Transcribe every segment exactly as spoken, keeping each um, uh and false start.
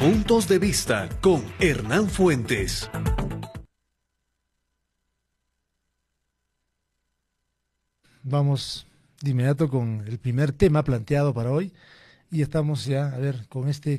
Puntos de Vista con Hernán Fuentes. Vamos de inmediato con el primer tema planteado para hoy y estamos ya, a ver, con este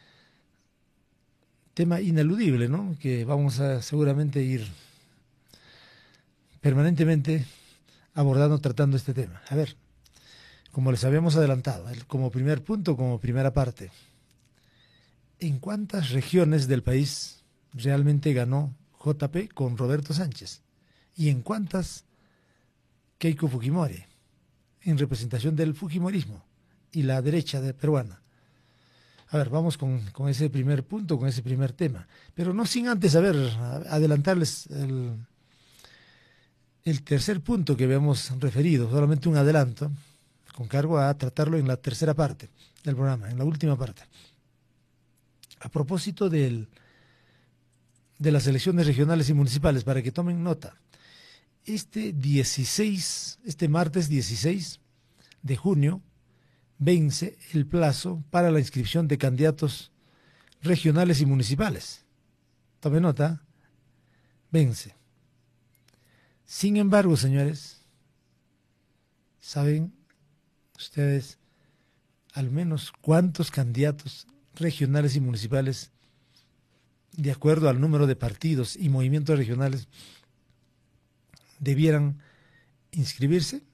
tema ineludible, ¿no? Que vamos a seguramente ir permanentemente abordando, tratando este tema. A ver, como les habíamos adelantado, como primer punto, como primera parte, ¿en cuántas regiones del país realmente ganó J P con Roberto Sánchez? ¿Y en cuántas Keiko Fujimori, en representación del fujimorismo y la derecha de peruana? A ver, vamos con, con ese primer punto, con ese primer tema. Pero no sin antes, a ver, adelantarles el, el tercer punto que habíamos referido, solamente un adelanto, con cargo a tratarlo en la tercera parte del programa, en la última parte. A propósito del, de las elecciones regionales y municipales, para que tomen nota, este dieciséis, este martes dieciséis de junio, vence el plazo para la inscripción de candidatos regionales y municipales. Tome nota, vence. Sin embargo, señores, ¿saben ustedes al menos cuántos candidatos regionales y municipales, de acuerdo al número de partidos y movimientos regionales, debieran inscribirse?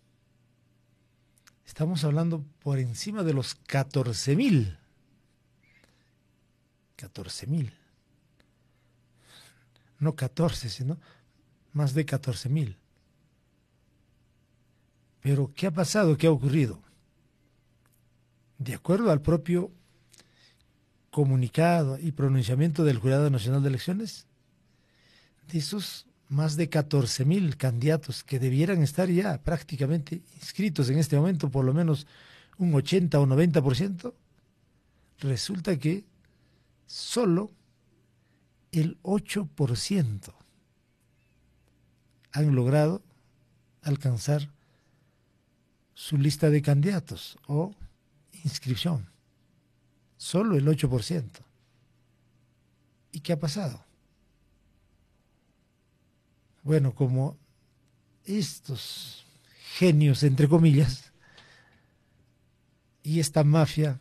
Estamos hablando por encima de los catorce mil. catorce mil. No catorce, sino más de catorce mil. Pero, ¿qué ha pasado? ¿Qué ha ocurrido? De acuerdo al propio comunicado y pronunciamiento del Jurado Nacional de Elecciones, de esos más de catorce mil candidatos que debieran estar ya prácticamente inscritos en este momento, por lo menos un ochenta o noventa por ciento, resulta que solo el ocho por ciento han logrado alcanzar su lista de candidatos o inscripción. Solo el ocho por ciento. ¿Y qué ha pasado? Bueno, como estos genios, entre comillas, y esta mafia,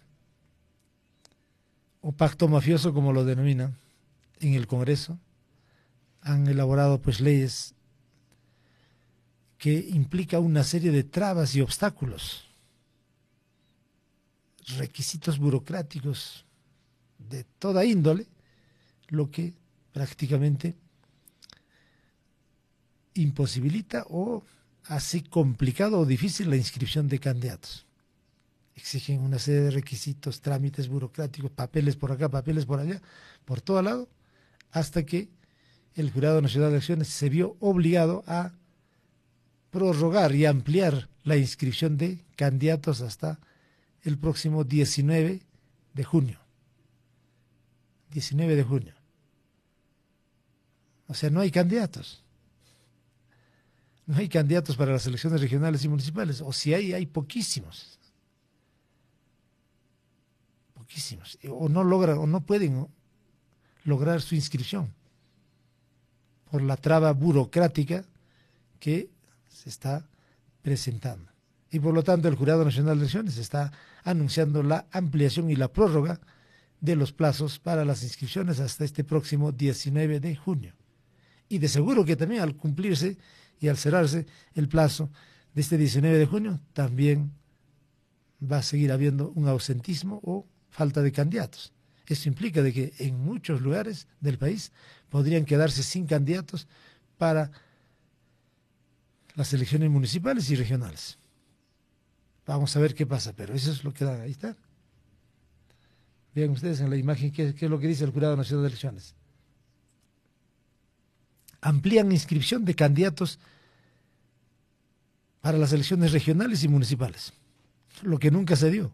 o pacto mafioso como lo denominan en el Congreso, han elaborado pues leyes que implican una serie de trabas y obstáculos, requisitos burocráticos de toda índole, lo que prácticamente imposibilita o hace complicado o difícil la inscripción de candidatos. Exigen una serie de requisitos, trámites burocráticos, papeles por acá, papeles por allá, por todo lado, hasta que el Jurado Nacional de Elecciones se vio obligado a prorrogar y ampliar la inscripción de candidatos hasta el próximo diecinueve de junio. diecinueve de junio. O sea, no hay candidatos. No hay candidatos para las elecciones regionales y municipales. O si hay, hay poquísimos. Poquísimos. O no logran, o no pueden lograr su inscripción por la traba burocrática que se está presentando. Y por lo tanto el Jurado Nacional de Elecciones está anunciando la ampliación y la prórroga de los plazos para las inscripciones hasta este próximo diecinueve de junio. Y de seguro que también al cumplirse y al cerrarse el plazo de este diecinueve de junio, también va a seguir habiendo un ausentismo o falta de candidatos. Esto implica de que en muchos lugares del país podrían quedarse sin candidatos para las elecciones municipales y regionales. Vamos a ver qué pasa, pero eso es lo que da. Ahí está. Vean ustedes en la imagen qué, qué es lo que dice el Jurado Nacional de Elecciones. Amplían inscripción de candidatos para las elecciones regionales y municipales, lo que nunca se dio.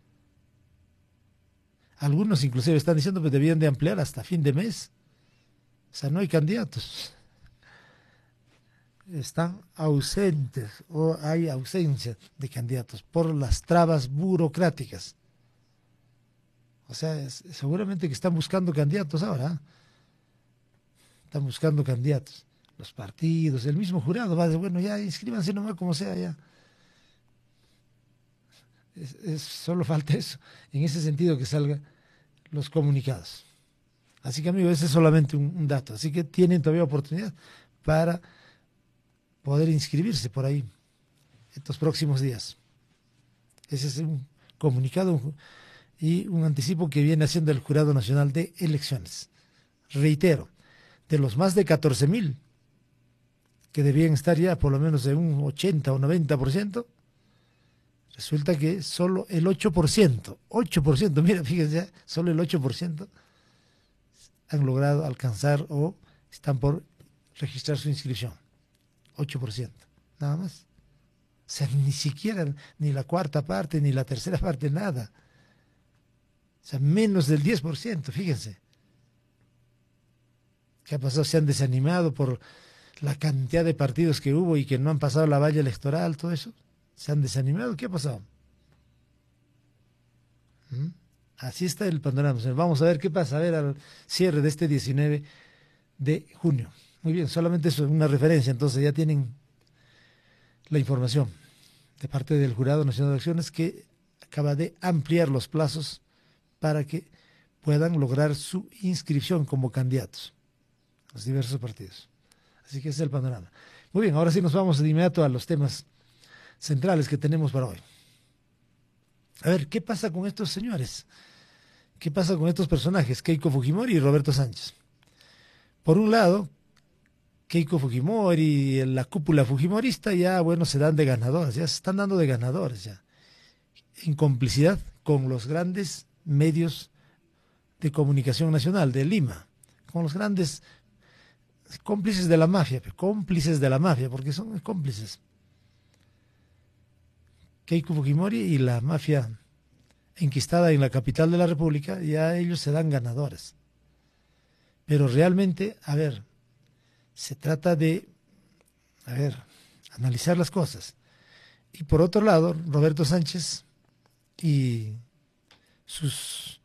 Algunos inclusive están diciendo que debían de ampliar hasta fin de mes. O sea, no hay candidatos. Están ausentes o hay ausencia de candidatos por las trabas burocráticas. O sea, es, seguramente que están buscando candidatos ahora. ¿eh? Están buscando candidatos. Los partidos, el mismo jurado va a decir, bueno, ya inscríbanse nomás como sea, ya. Es, es, solo falta eso. En ese sentido que salgan los comunicados. Así que, amigos, ese es solamente un, un dato. Así que tienen todavía oportunidad para poder inscribirse por ahí estos próximos días. Ese es un comunicado un, y un anticipo que viene haciendo el Jurado Nacional de Elecciones. Reitero, de los más de catorce mil que debían estar ya por lo menos en un ochenta o noventa por ciento, resulta que solo el ocho por ciento, ocho por ciento, mira, fíjense, solo el ocho por ciento han logrado alcanzar o están por registrar su inscripción. ocho por ciento, nada más. O sea, ni siquiera, ni la cuarta parte, ni la tercera parte, nada. O sea, menos del diez por ciento, fíjense. ¿Qué ha pasado? Se han desanimado por la cantidad de partidos que hubo y que no han pasado la valla electoral, todo eso. ¿Se han desanimado? ¿Qué ha pasado? ¿Mm? Así está el panorama. Vamos a ver qué pasa, a ver al cierre de este diecinueve de junio. Muy bien, solamente eso es una referencia, entonces ya tienen la información de parte del Jurado Nacional de Elecciones que acaba de ampliar los plazos para que puedan lograr su inscripción como candidatos a los diversos partidos. Así que ese es el panorama. Muy bien, ahora sí nos vamos de inmediato a los temas centrales que tenemos para hoy. A ver, ¿qué pasa con estos señores? ¿Qué pasa con estos personajes, Keiko Fujimori y Roberto Sánchez? Por un lado, Keiko Fujimori y la cúpula fujimorista ya, bueno, se dan de ganadores, ya se están dando de ganadores ya, en complicidad con los grandes medios de comunicación nacional de Lima, con los grandes cómplices de la mafia, cómplices de la mafia, porque son cómplices. Keiko Fujimori y la mafia enquistada en la capital de la República, ya ellos se dan ganadores. Pero realmente, a ver, se trata de, a ver, analizar las cosas. Y por otro lado, Roberto Sánchez y sus,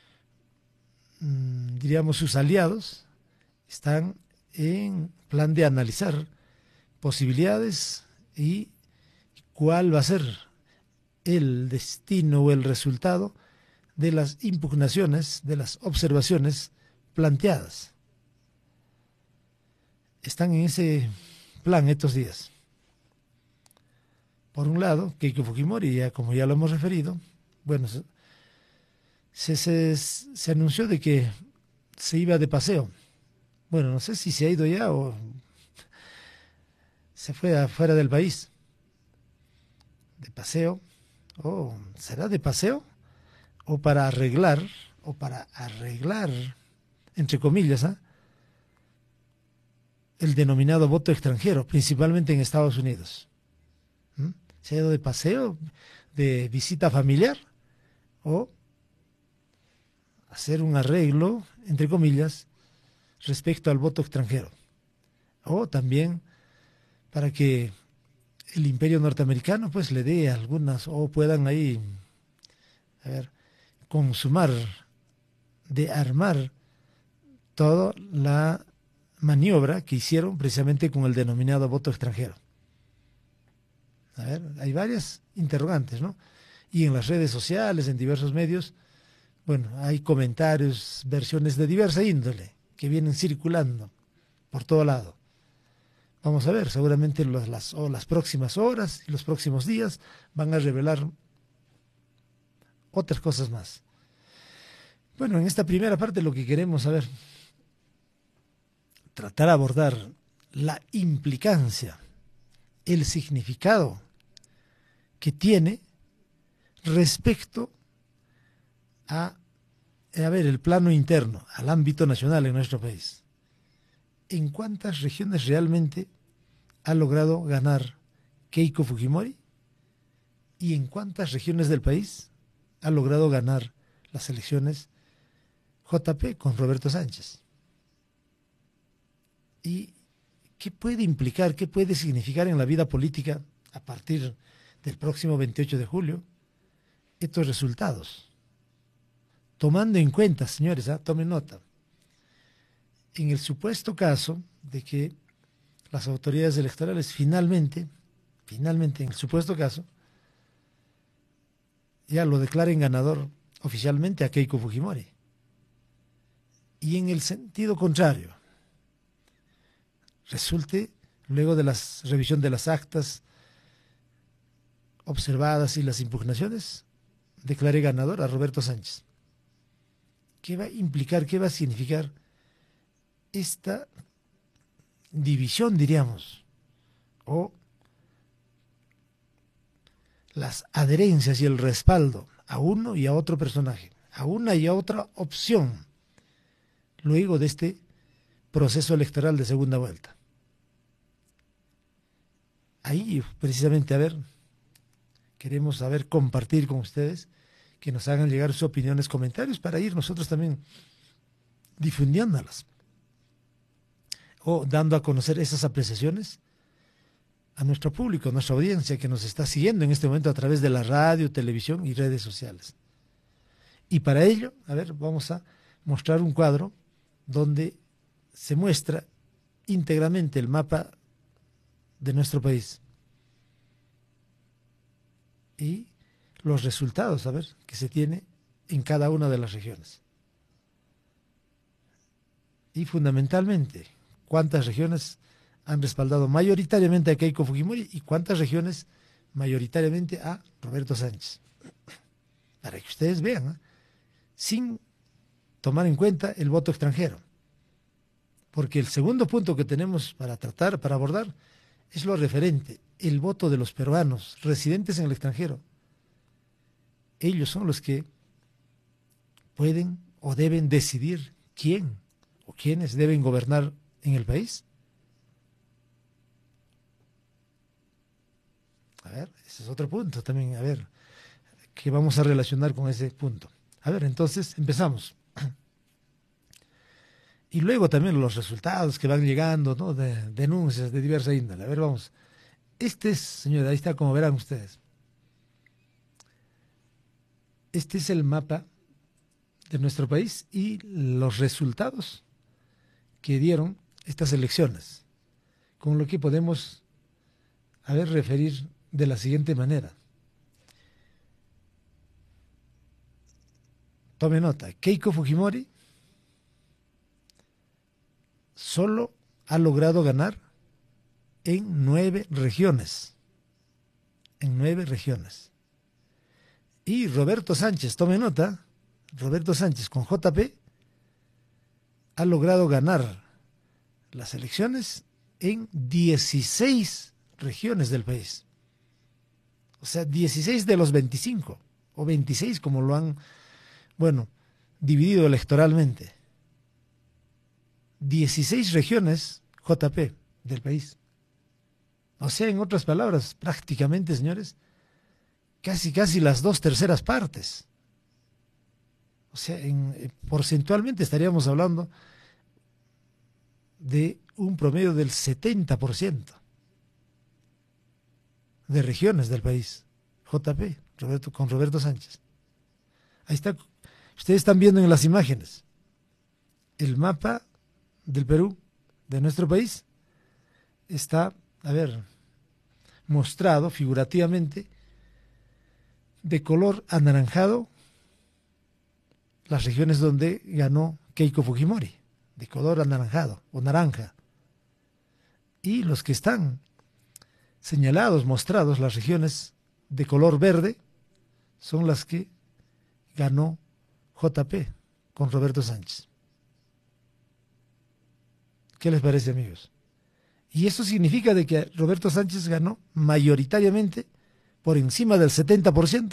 mmm, diríamos, sus aliados están en plan de analizar posibilidades y cuál va a ser el destino o el resultado de las impugnaciones, de las observaciones planteadas. Están en ese plan estos días. Por un lado, Keiko Fujimori, ya, como ya lo hemos referido, bueno, se, se, se anunció de que se iba de paseo. Bueno, no sé si se ha ido ya o se fue afuera del país. De paseo, o será de paseo, o para arreglar, o para arreglar, entre comillas, ¿eh? el denominado voto extranjero, principalmente en Estados Unidos. ¿Mm? ¿Se ha ido de paseo, de visita familiar, o hacer un arreglo, entre comillas, respecto al voto extranjero? O también para que el imperio norteamericano pues le dé algunas, o puedan ahí, a ver, consumar, de armar toda la maniobra que hicieron precisamente con el denominado voto extranjero. A ver, hay varias interrogantes, ¿no? Y en las redes sociales, en diversos medios, bueno, hay comentarios, versiones de diversa índole que vienen circulando por todo lado. Vamos a ver, seguramente las, las, o las próximas horas y los próximos días van a revelar otras cosas más. Bueno, en esta primera parte lo que queremos saber, tratar de abordar la implicancia, el significado que tiene respecto a, a ver, el plano interno, al ámbito nacional en nuestro país. ¿En cuántas regiones realmente ha logrado ganar Keiko Fujimori? ¿Y en cuántas regiones del país ha logrado ganar las elecciones J P con Roberto Sánchez? ¿Y qué puede implicar, qué puede significar en la vida política a partir del próximo veintiocho de julio estos resultados? tomando en cuenta, señores, ¿eh? Tomen nota, en el supuesto caso de que las autoridades electorales finalmente, finalmente, en el supuesto caso, ya lo declaren ganador oficialmente a Keiko Fujimori. Y en el sentido contrario, resulte, luego de la revisión de las actas observadas y las impugnaciones, declare ganador a Roberto Sánchez. ¿Qué va a implicar, qué va a significar esta división, diríamos, o las adherencias y el respaldo a uno y a otro personaje, a una y a otra opción, luego de este proceso electoral de segunda vuelta? Ahí, precisamente, a ver, queremos saber, compartir con ustedes, que nos hagan llegar sus opiniones, comentarios, para ir nosotros también difundiéndolas o dando a conocer esas apreciaciones a nuestro público, a nuestra audiencia que nos está siguiendo en este momento a través de la radio, televisión y redes sociales. Y para ello, a ver, vamos a mostrar un cuadro donde se muestra íntegramente el mapa de nuestro país y los resultados, a ver, que se tiene en cada una de las regiones. Y fundamentalmente, cuántas regiones han respaldado mayoritariamente a Keiko Fujimori y cuántas regiones mayoritariamente a Roberto Sánchez. Para que ustedes vean, ¿eh? Sin tomar en cuenta el voto extranjero. Porque el segundo punto que tenemos para tratar, para abordar, es lo referente, el voto de los peruanos residentes en el extranjero. Ellos son los que pueden o deben decidir quién o quiénes deben gobernar en el país. A ver, ese es otro punto también, a ver, que vamos a relacionar con ese punto. A ver, entonces empezamos. Y luego también los resultados que van llegando, ¿no? De denuncias de diversa índole. A ver, vamos. Este es, señores, ahí está, como verán ustedes. Este es el mapa de nuestro país y los resultados que dieron estas elecciones, con lo que podemos, a ver, referir de la siguiente manera. Tome nota, Keiko Fujimori solo ha logrado ganar en nueve regiones, en nueve regiones. Y Roberto Sánchez, tome nota, Roberto Sánchez con J P ha logrado ganar las elecciones en dieciséis regiones del país. O sea, dieciséis de los veinticinco, o veintiséis como lo han, bueno, dividido electoralmente. dieciséis regiones J P del país. O sea, en otras palabras, prácticamente, señores, casi casi las dos terceras partes. O sea, en, eh, porcentualmente estaríamos hablando de un promedio del setenta por ciento de regiones del país. J P, Roberto, con Roberto Sánchez. Ahí está. Ustedes están viendo en las imágenes el mapa del Perú, de nuestro país. Está, a ver, mostrado figurativamente de color anaranjado las regiones donde ganó Keiko Fujimori, de color anaranjado o naranja. Y los que están señalados, mostrados, las regiones de color verde, son las que ganó J P con Roberto Sánchez. ¿Qué les parece, amigos? Y eso significa de que Roberto Sánchez ganó mayoritariamente por encima del setenta por ciento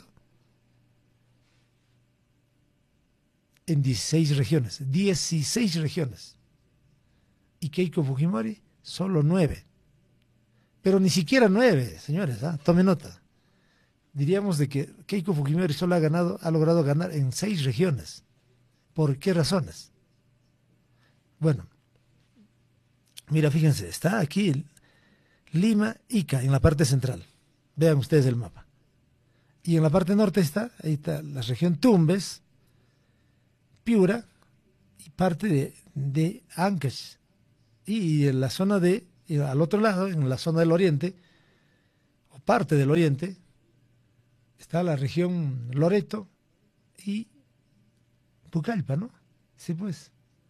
en dieciséis regiones, dieciséis regiones. Y Keiko Fujimori solo nueve. Pero ni siquiera nueve, señores, ¿eh? Tomen nota. Diríamos de que Keiko Fujimori solo ha ganado, ha logrado ganar en seis regiones. ¿Por qué razones? Bueno, mira, fíjense, está aquí Lima, Ica, en la parte central. Vean ustedes el mapa. Y en la parte norte está, ahí está la región Tumbes, Piura y parte de, de Ancash. Y en la zona de, al otro lado, en la zona del oriente, o parte del oriente, está la región Loreto y Pucallpa, ¿no? Sí, pues.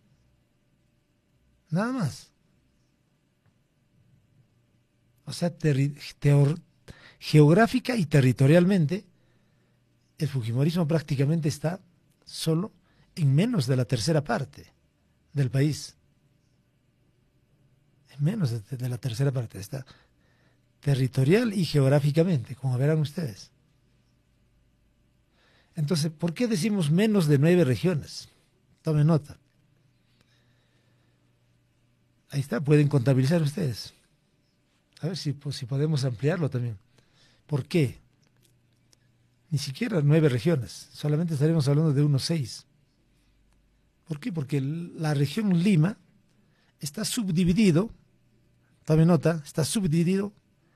Nada más. O sea, terri- teor- geográfica y territorialmente, el fujimorismo prácticamente está solo en menos de la tercera parte del país. En menos de, de la tercera parte está territorial y geográficamente, como verán ustedes. Entonces, ¿por qué decimos menos de nueve regiones? Tomen nota. Ahí está, pueden contabilizar ustedes. A ver si, pues, si podemos ampliarlo también. ¿Por qué? Ni siquiera nueve regiones, solamente estaremos hablando de unos seis. ¿Por qué? Porque la región Lima está subdividido, tome nota, está subdividido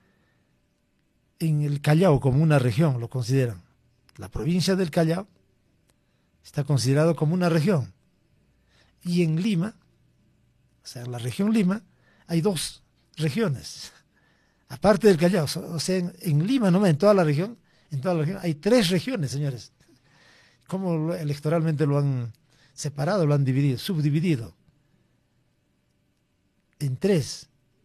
en el Callao como una región, lo consideran. La provincia del Callao está considerado como una región. Y en Lima, o sea, en la región Lima, hay dos regiones, aparte del Callao. O sea, en, en Lima, no en toda la región, en toda la región hay tres regiones, señores. ¿Cómo electoralmente lo han separado, lo han dividido, subdividido? En tres.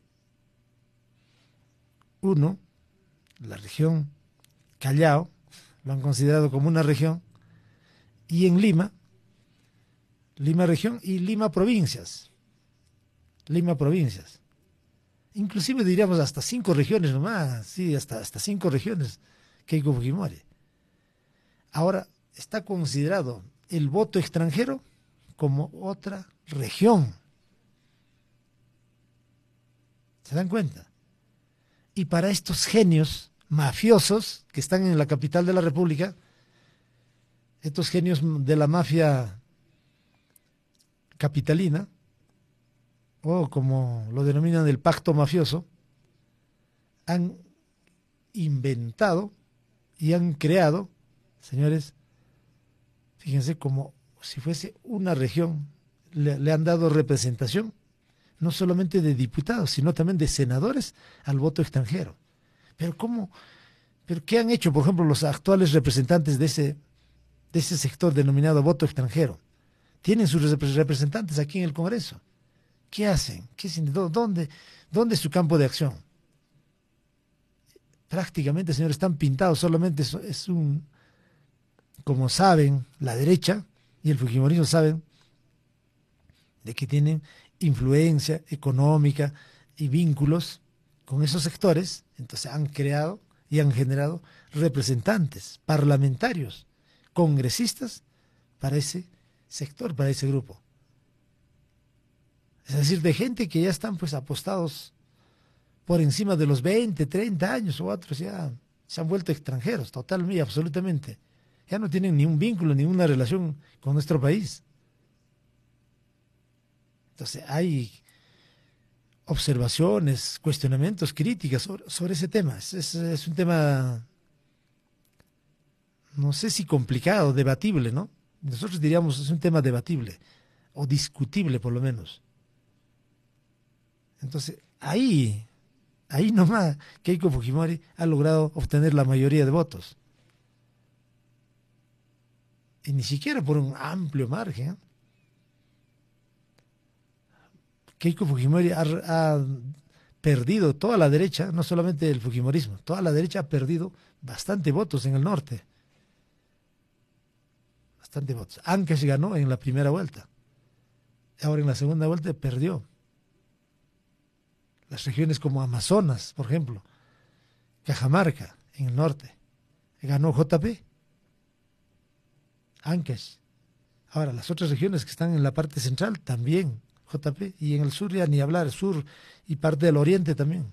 Uno, la región Callao, lo han considerado como una región, y en Lima, Lima región y Lima provincias. Lima provincias. Inclusive diríamos hasta cinco regiones nomás, sí, hasta, hasta cinco regiones, Keiko Fujimori. Ahora, está considerado el voto extranjero como otra región. ¿Se dan cuenta? Y para estos genios mafiosos que están en la capital de la República, estos genios de la mafia capitalina, o como lo denominan el pacto mafioso, han inventado y han creado, señores, fíjense, como si fuese una región, le, le han dado representación, no solamente de diputados, sino también de senadores al voto extranjero. Pero ¿cómo? ¿Pero qué han hecho, por ejemplo, los actuales representantes de ese, de ese sector denominado voto extranjero? Tienen sus representantes aquí en el Congreso. ¿Qué hacen? ¿Qué, dónde, ¿Dónde es su campo de acción? Prácticamente, señores, están pintados, solamente es, es un, como saben, la derecha y el fujimorismo saben de que tienen influencia económica y vínculos con esos sectores, entonces han creado y han generado representantes parlamentarios, congresistas para ese sector, para ese grupo. Es decir, de gente que ya están pues apostados por encima de los veinte, treinta años, o otros ya se han vuelto extranjeros, totalmente, absolutamente. Ya no tienen ni un vínculo, ni una relación con nuestro país. Entonces hay observaciones, cuestionamientos, críticas sobre, sobre ese tema. Es, es, es un tema, no sé si complicado, debatible, ¿no? Nosotros diríamos es un tema debatible, o discutible por lo menos. Entonces, ahí, ahí nomás Keiko Fujimori ha logrado obtener la mayoría de votos. Y ni siquiera por un amplio margen, ¿eh? Keiko Fujimori ha, ha perdido toda la derecha, no solamente el fujimorismo, toda la derecha ha perdido bastante votos en el norte. Bastante votos. Ancash ganó en la primera vuelta. Ahora en la segunda vuelta perdió. Las regiones como Amazonas, por ejemplo, Cajamarca, en el norte, ganó J P, Ancash. Ahora, las otras regiones que están en la parte central también, J P, y en el sur ya ni hablar, sur y parte del oriente también.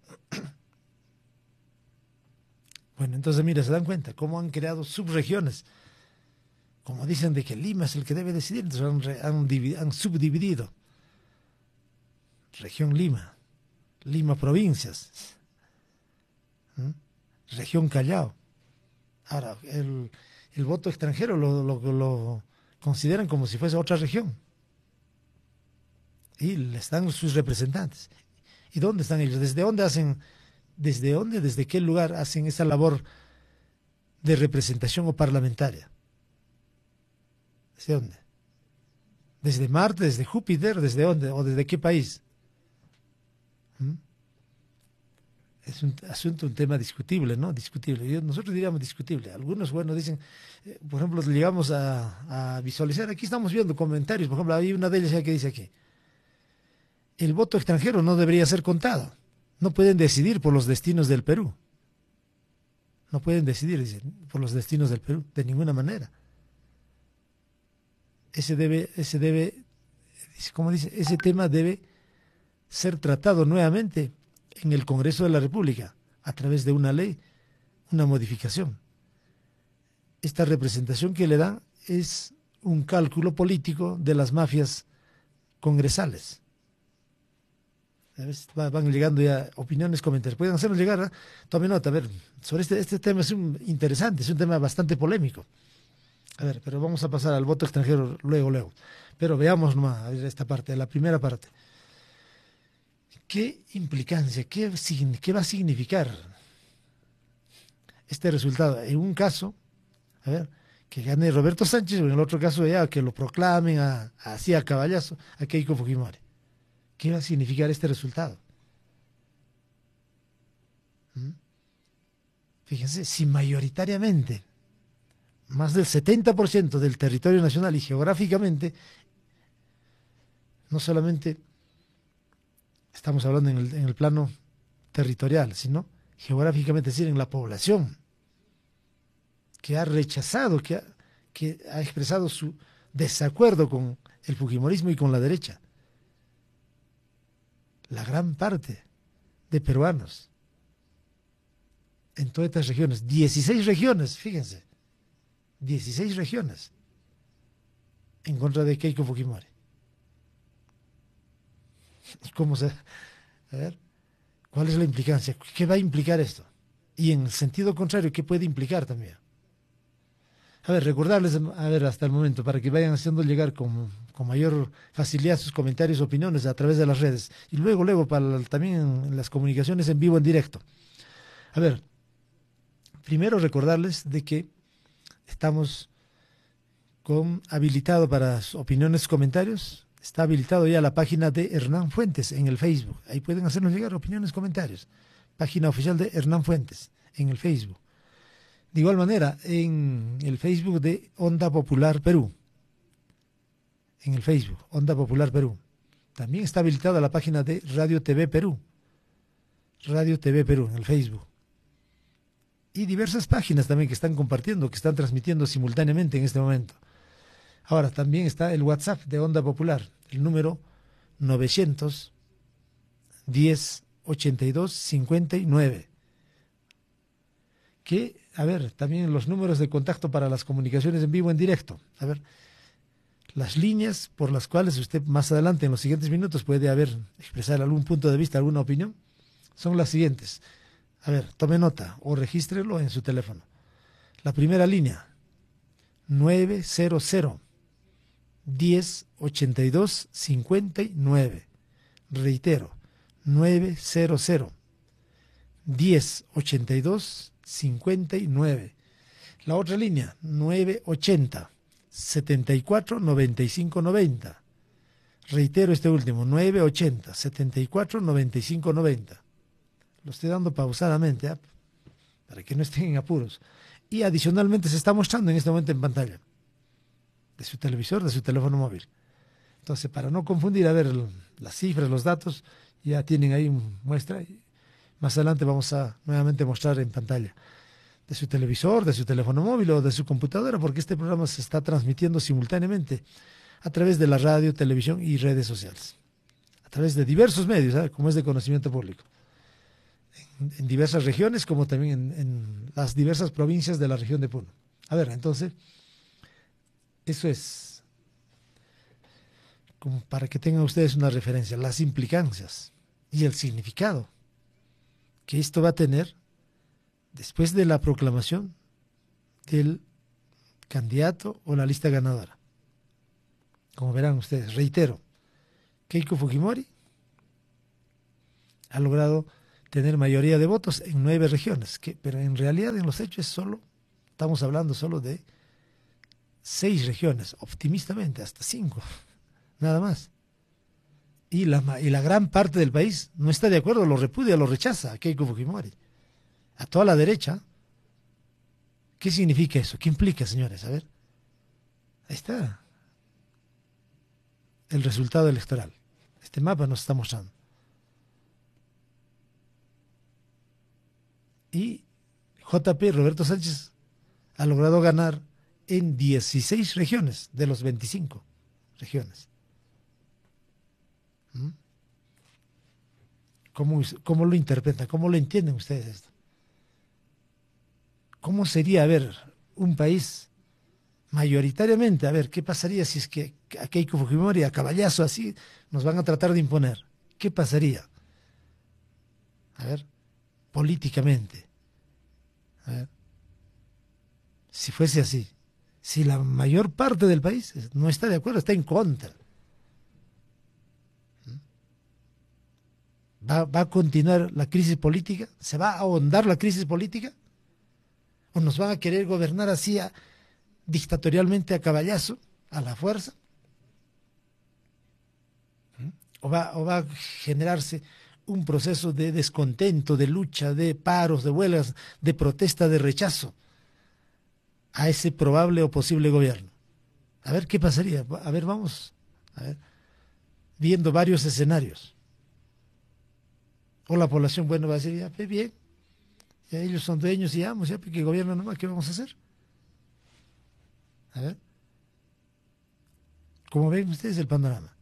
Bueno, entonces mira, se dan cuenta cómo han creado subregiones. Como dicen de que Lima es el que debe decidir, entonces han, han, han subdividido. Región Lima, Lima provincias, ¿Mm? Región Callao. Ahora, el, el voto extranjero lo, lo, lo, consideran como si fuese otra región. Y están sus representantes. ¿Y dónde están ellos? ¿Desde dónde hacen, desde dónde, desde qué lugar hacen esa labor de representación o parlamentaria? ¿Desde dónde? ¿Desde Marte, desde Júpiter, desde dónde o desde qué país? ¿Mm? Es un asunto, un tema discutible, ¿no? Discutible. Yo, nosotros diríamos discutible. Algunos, bueno, dicen, eh, por ejemplo, llegamos a, a visualizar, aquí estamos viendo comentarios, por ejemplo, hay una de ellas que dice aquí, el voto extranjero no debería ser contado. No pueden decidir por los destinos del Perú. No pueden decidir, dicen, por los destinos del Perú, de ninguna manera. Ese debe, ese debe, ¿cómo dice? Ese tema debe ser tratado nuevamente en el Congreso de la República, a través de una ley, una modificación. Esta representación que le dan es un cálculo político de las mafias congresales. Van llegando ya opiniones, comentarios. Pueden hacernos llegar, ¿eh? Tome nota, a ver, sobre este, este tema es un, interesante, es un tema bastante polémico. A ver, pero vamos a pasar al voto extranjero luego, luego. Pero veamos nomás, a ver, esta parte, la primera parte. ¿Qué implicancia, qué, qué va a significar este resultado? En un caso, a ver, que gane Roberto Sánchez, o en el otro caso ya que lo proclamen a, así a caballazo a Keiko Fujimori. ¿Qué va a significar este resultado? ¿Mm? Fíjense, si mayoritariamente, más del setenta por ciento del territorio nacional y geográficamente, no solamente estamos hablando en el, en el plano territorial, sino geográficamente, es decir, en la población, que ha rechazado, que ha, que ha expresado su desacuerdo con el fujimorismo y con la derecha. La gran parte de peruanos en todas estas regiones, dieciséis regiones, fíjense, dieciséis regiones en contra de Keiko Fujimori. ¿Cómo se...? A ver, ¿cuál es la implicancia? ¿Qué va a implicar esto? Y en el sentido contrario, ¿qué puede implicar también? A ver, recordarles, a ver, hasta el momento, para que vayan haciendo llegar con, con mayor facilidad sus comentarios, opiniones a través de las redes. Y luego, luego, para también en las comunicaciones en vivo, en directo. A ver, primero recordarles de que estamos con habilitado para opiniones, comentarios. Está habilitado ya la página de Hernán Fuentes en el Facebook. Ahí pueden hacernos llegar opiniones, comentarios. Página oficial de Hernán Fuentes en el Facebook. De igual manera, en el Facebook de Onda Popular Perú. En el Facebook, Onda Popular Perú. También está habilitada la página de Radio T V Perú. Radio T V Perú en el Facebook. Y diversas páginas también que están compartiendo, que están transmitiendo simultáneamente en este momento. Ahora, también está el WhatsApp de Onda Popular, el número novecientos diez ochenta y dos cincuenta y nueve. Que, a ver, también los números de contacto para las comunicaciones en vivo, en directo. A ver, las líneas por las cuales usted más adelante, en los siguientes minutos, puede haber, expresar algún punto de vista, alguna opinión, son las siguientes. A ver, tome nota o regístrelo en su teléfono. La primera línea, nueve cero cero, diez ochenta y dos cincuenta y nueve. Reitero, nueve cero cero, diez ochenta y dos cincuenta y nueve. La otra línea, nueve ochenta, setenta y cuatro noventa y cinco noventa. Reitero este último, nueve ochenta, setenta y cuatro noventa y cinco noventa. Lo estoy dando pausadamente, ¿eh? Para que no estén en apuros. Y adicionalmente se está mostrando en este momento en pantalla, de su televisor, de su teléfono móvil. Entonces, para no confundir, a ver, las cifras, los datos, ya tienen ahí muestra. Más adelante vamos a nuevamente mostrar en pantalla, de su televisor, de su teléfono móvil o de su computadora, porque este programa se está transmitiendo simultáneamente a través de la radio, televisión y redes sociales. A través de diversos medios, ¿eh? Como es de conocimiento público. En, en diversas regiones, como también en, en las diversas provincias de la región de Puno. A ver, entonces, eso es, como para que tengan ustedes una referencia, las implicancias y el significado que esto va a tener después de la proclamación del candidato o la lista ganadora. como verán ustedes, reitero, Keiko Fujimori ha logrado tener mayoría de votos en nueve regiones, que, pero en realidad en los hechos solo, estamos hablando solo de seis regiones, optimistamente hasta cinco, nada más. Y la, y la gran parte del país no está de acuerdo, lo repudia, lo rechaza a Keiko Fujimori. A toda la derecha. ¿Qué significa eso? ¿Qué implica, señores? A ver. Ahí está. El resultado electoral. Este mapa nos está mostrando. Y J P, Roberto Sánchez, ha logrado ganar en dieciséis regiones de los veinticinco regiones. ¿Mm? ¿Cómo, ¿Cómo lo interpretan? ¿Cómo lo entienden ustedes esto? ¿Cómo sería, a ver, un país mayoritariamente, a ver, qué pasaría si es que a Keiko Fujimori, a caballazo así, nos van a tratar de imponer? ¿Qué pasaría? A ver, políticamente. A ver, si fuese así, si la mayor parte del país no está de acuerdo, está en contra. ¿Va, va a continuar la crisis política? ¿Se va a ahondar la crisis política? ¿O nos van a querer gobernar así a, dictatorialmente a caballazo, a la fuerza? ¿O va, o va a generarse un proceso de descontento, de lucha, de paros, de huelgas, de protesta, de rechazo a ese probable o posible gobierno? A ver qué pasaría. A ver, vamos a ver, viendo varios escenarios. O la población, bueno, va a decir, ya, pues bien, ya ellos son dueños y amos, ya, pues que gobierno nomás, ¿qué vamos a hacer? A ver, ¿cómo ven ustedes el panorama?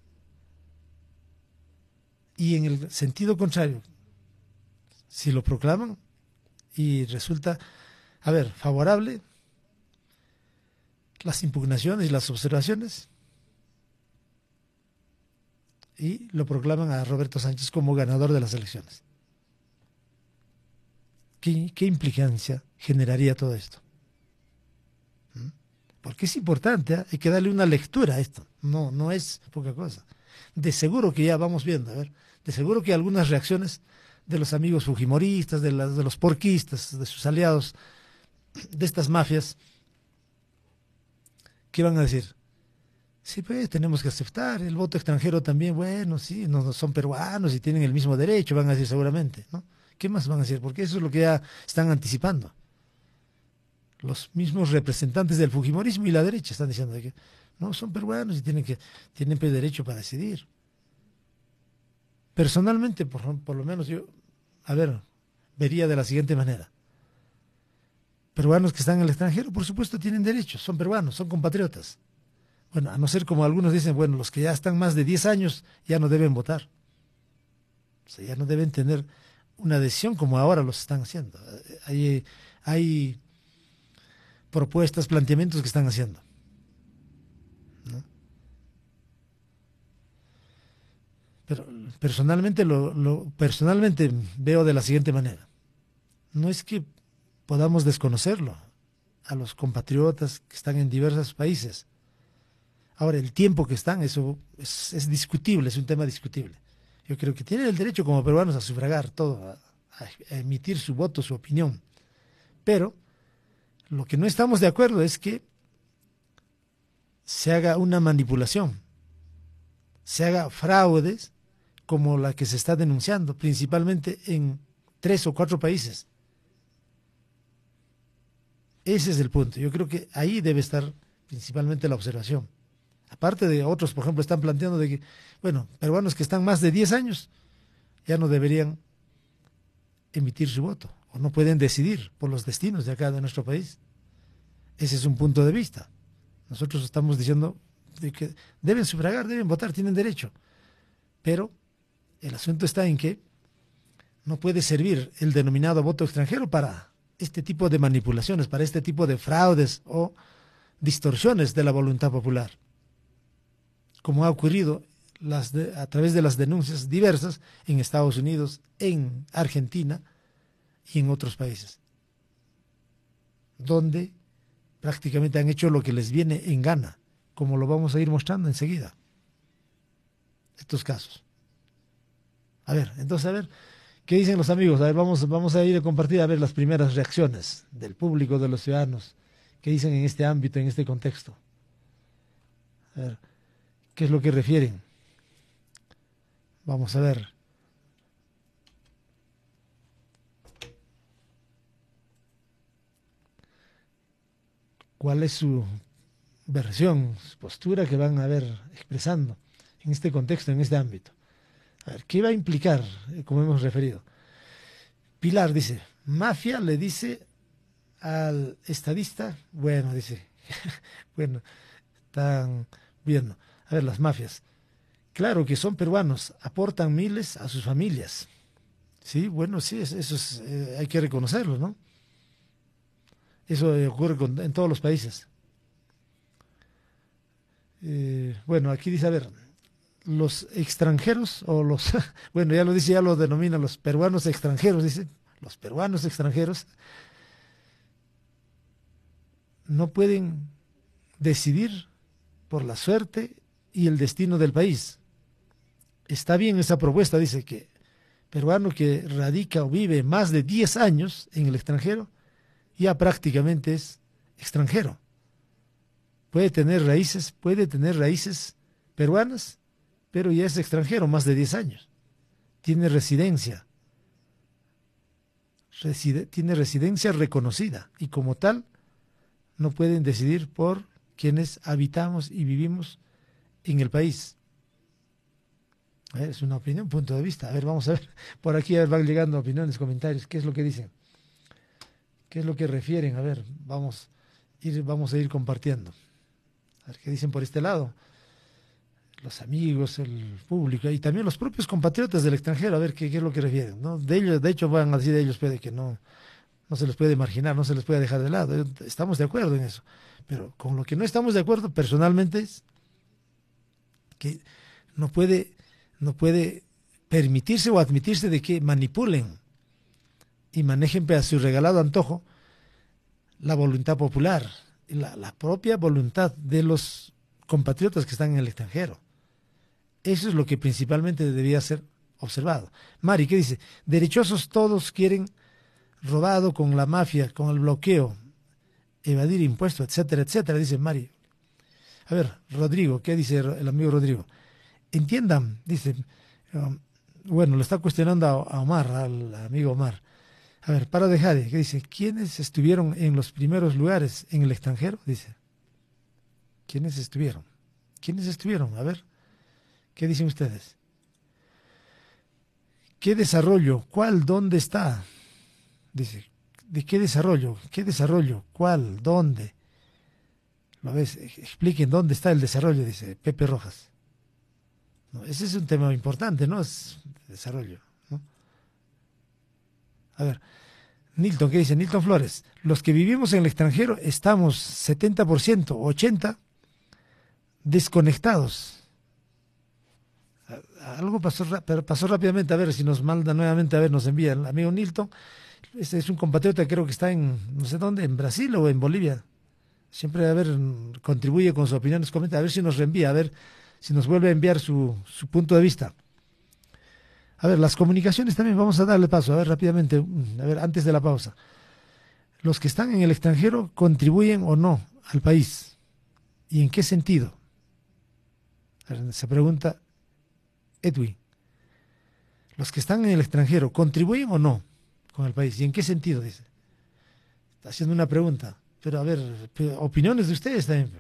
Y en el sentido contrario, si lo proclaman y resulta, a ver, favorable, las impugnaciones y las observaciones, y lo proclaman a Roberto Sánchez como ganador de las elecciones. ¿Qué, qué implicancia generaría todo esto? ¿Mm? Porque es importante, ¿eh? Hay que darle una lectura a esto, no, no es poca cosa. De seguro que ya vamos viendo, a ver, de seguro que algunas reacciones de los amigos fujimoristas, de, las, de los porquistas, de sus aliados, de estas mafias, ¿qué van a decir? Sí, pues tenemos que aceptar el voto extranjero también, bueno, sí, no, no son peruanos y tienen el mismo derecho, van a decir seguramente, ¿no? ¿Qué más van a decir? Porque eso es lo que ya están anticipando. Los mismos representantes del fujimorismo y la derecha están diciendo que no, son peruanos y tienen que tienen derecho para decidir. Personalmente, por, por lo menos yo, a ver, vería de la siguiente manera. Peruanos que están en el extranjero, por supuesto, tienen derechos, son peruanos, son compatriotas. Bueno, a no ser como algunos dicen, bueno, los que ya están más de diez años ya no deben votar. O sea, ya no deben tener una decisión como ahora los están haciendo. Hay, hay propuestas, planteamientos que están haciendo, ¿no? Pero personalmente lo, lo personalmente veo de la siguiente manera. No es que podamos desconocerlo a los compatriotas que están en diversos países. Ahora, el tiempo que están, eso es, es discutible, es un tema discutible. Yo creo que tienen el derecho como peruanos a sufragar todo, a, a emitir su voto, su opinión. Pero lo que no estamos de acuerdo es que se haga una manipulación, se haga fraudes como la que se está denunciando, principalmente en tres o cuatro países. Ese es el punto. Yo creo que ahí debe estar principalmente la observación. Aparte de otros, por ejemplo, están planteando de que, bueno, peruanos que están más de diez años ya no deberían emitir su voto o no pueden decidir por los destinos de acá de nuestro país. Ese es un punto de vista. Nosotros estamos diciendo de que deben sufragar, deben votar, tienen derecho. Pero el asunto está en que no puede servir el denominado voto extranjero para este tipo de manipulaciones, para este tipo de fraudes o distorsiones de la voluntad popular, como ha ocurrido las de, a través de las denuncias diversas en Estados Unidos, en Argentina y en otros países, donde prácticamente han hecho lo que les viene en gana como lo vamos a ir mostrando enseguida. Estos casos. A ver, entonces, a ver, ¿qué dicen los amigos? A ver, vamos, vamos a ir a compartir, a ver, las primeras reacciones del público, de los ciudadanos. ¿Qué dicen en este ámbito, en este contexto? A ver, ¿qué es lo que refieren? Vamos a ver. ¿Cuál es su versión, su postura que van a ver expresando en este contexto, en este ámbito? A ver, ¿qué va a implicar, como hemos referido? Pilar dice, mafia le dice al estadista, bueno, dice, bueno, están viendo. A ver, las mafias, claro que son peruanos, aportan miles a sus familias. Sí, bueno, sí, eso es, eh, hay que reconocerlo, ¿no? Eso ocurre con, en todos los países. Eh, bueno, aquí dice, a ver, los extranjeros, o los, bueno, ya lo dice, ya lo denomina los peruanos extranjeros, dice, los peruanos extranjeros no pueden decidir por la suerte y el destino del país. Está bien esa propuesta, dice que peruano que radica o vive más de diez años en el extranjero, ya prácticamente es extranjero. Puede tener raíces, puede tener raíces peruanas, pero ya es extranjero más de diez años. Tiene residencia, reside, tiene residencia reconocida y como tal no pueden decidir por quienes habitamos y vivimos en el país. A ver, es una opinión, punto de vista. A ver, vamos a ver, por aquí a ver, van llegando opiniones, comentarios, ¿qué es lo que dicen? ¿Qué es lo que refieren? A ver, vamos, ir, vamos a ir compartiendo. A ver qué dicen por este lado. Los amigos, el público y también los propios compatriotas del extranjero, a ver qué, qué es lo que refieren, ¿no? De ellos, de hecho, van a decir de ellos puede que no, no se les puede marginar, no se les puede dejar de lado. Estamos de acuerdo en eso. Pero con lo que no estamos de acuerdo personalmente es que no puede, no puede permitirse o admitirse de que manipulen y manejen a su regalado antojo la voluntad popular, la, la propia voluntad de los compatriotas que están en el extranjero. Eso es lo que principalmente debía ser observado. Mari, ¿qué dice? Derechosos todos quieren robado con la mafia, con el bloqueo, evadir impuestos, etcétera, etcétera, dice Mari. A ver, Rodrigo, ¿qué dice el amigo Rodrigo? Entiendan, dice, um, bueno, lo está cuestionando a, a Omar, al amigo Omar. A ver, para dejar, ¿qué dice? ¿Quiénes estuvieron en los primeros lugares en el extranjero? Dice. ¿Quiénes estuvieron? ¿Quiénes estuvieron? A ver, ¿qué dicen ustedes? ¿Qué desarrollo? ¿Cuál? ¿Dónde está? Dice, ¿de qué desarrollo? ¿Qué desarrollo? ¿Cuál? ¿Dónde? ¿Lo ves? Expliquen dónde está el desarrollo, dice Pepe Rojas. No, ese es un tema importante, ¿no? Es desarrollo, ¿no? A ver, Nilton, ¿qué dice? Nilton Flores, los que vivimos en el extranjero estamos setenta por ciento, ochenta por ciento desconectados. Algo pasó, pasó rápidamente, a ver si nos manda nuevamente, a ver, nos envía el amigo Nilton. Este es un compatriota, creo que está en, no sé dónde, en Brasil o en Bolivia. Siempre, a ver, contribuye con sus opiniones, comenta, a ver si nos reenvía, a ver si nos vuelve a enviar su, su punto de vista. A ver, las comunicaciones también vamos a darle paso, a ver, rápidamente, a ver, antes de la pausa. ¿Los que están en el extranjero contribuyen o no al país? ¿Y en qué sentido? A ver, se pregunta Edwin. ¿Los que están en el extranjero contribuyen o no con el país? ¿Y en qué sentido? Dice. Está haciendo una pregunta. Pero a ver, opiniones de ustedes también.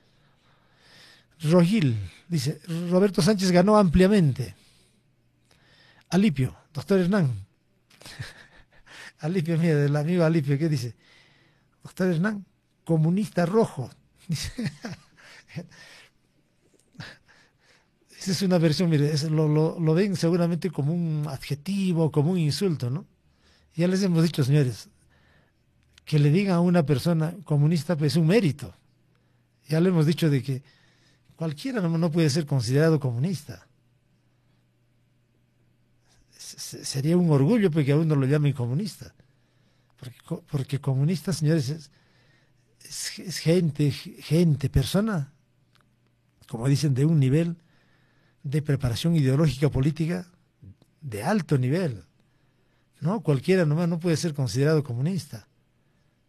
Rogil dice, Roberto Sánchez ganó ampliamente. Alipio, doctor Hernán. Alipio, mira, del amigo Alipio, ¿qué dice? Doctor Hernán, comunista rojo. Dice. Esa es una versión, mire, es, lo, lo, lo ven seguramente como un adjetivo, como un insulto, ¿no? Ya les hemos dicho, señores, que le digan a una persona comunista pues, es un mérito. Ya le hemos dicho de que cualquiera no, no puede ser considerado comunista. S sería un orgullo porque a uno lo llamen comunista. Porque, porque comunista, señores, es, es, es gente, gente, persona como dicen, de un nivel de preparación ideológica política de alto nivel. No, cualquiera nomás no puede ser considerado comunista.